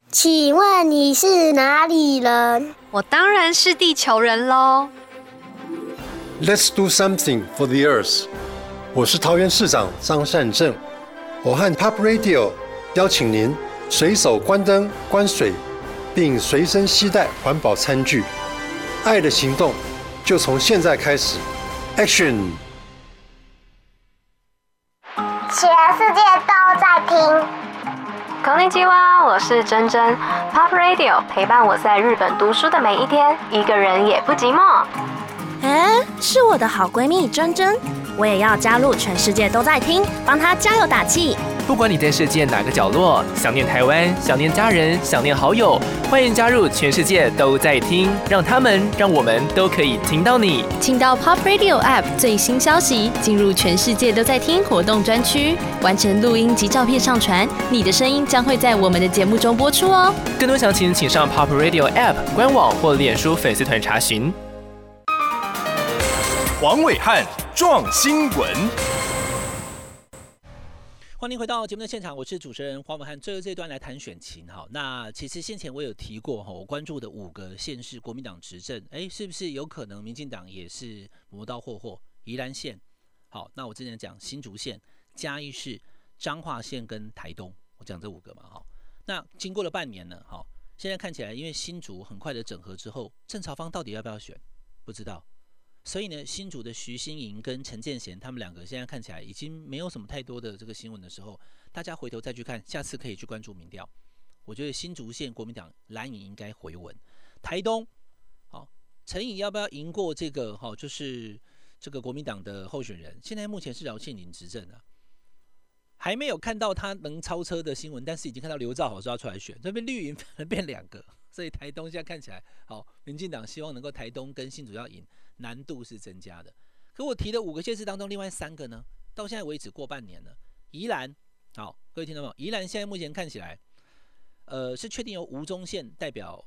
请问你是哪里人？ 我当然是地球人咯。 Let's do something for the earth。我是桃园市长张善政，我和 Pop Radio 邀请您随手关灯、关水，并随身携带环保餐具。爱的行动就从现在开始 ，Action！ 全世界都在听。 こんにちは，我是珍珍。Pop Radio 陪伴我在日本读书的每一天，一个人也不寂寞。 是我的好闺蜜珍珍，我也要加入全世界都在听，帮她加油打气。 不管你在世界哪个角落，想念台湾，想念家人，想念好友，欢迎加入全世界都在听，让我们都可以听到你。 请到 Pop Radio App 最新消息，进入全世界都在听活动专区，完成录音及照片上传，你的声音将会在我们的节目中播出哦。 更多详情请上 Pop Radio App 官网或脸书粉丝团查询。 黄伟汉撞新闻， 欢迎回到节目的现场，我是主持人黄伟汉。最后这一段来谈选情。好，那其实先前我有提过，我关注的5个县市国民党执政，是不是有可能民进党也是磨刀霍霍？宜兰县，好，那我之前讲新竹县、嘉义市、彰化县跟台东，我讲这5个嘛，好，那经过了半年了，好，现在看起来，因为新竹很快的整合之后，郑朝方到底要不要选，不知道。所以呢，新竹的徐新营跟陈建贤他们2个现在看起来已经没有什么太多的这个新闻的时候，大家回头再去看，下次可以去关注民调。我觉得新竹县国民党蓝营应该回稳。台东，陈颖要不要赢过这个就是这个国民党的候选人？现在目前是饶庆林执政啊，还没有看到他能超车的新闻，但是已经看到刘兆豪说要出来选，这边绿营反而变2个，所以台东现在看起来，民进党希望能够台东跟新竹要赢。难度是增加的，可我提的5个县市当中，另外3个呢，到现在为止过半年了。宜兰，好，各位听到没有？宜兰现在目前看起来，是确定由吴宗宪代表